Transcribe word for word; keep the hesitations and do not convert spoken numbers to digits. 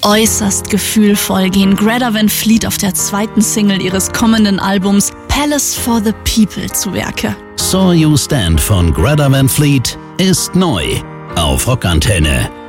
Äußerst gefühlvoll gehen Greta Van Fleet auf der zweiten Single ihres kommenden Albums Palace for the People zu Werke. Saw You Stand von Greta Van Fleet ist neu auf Rockantenne.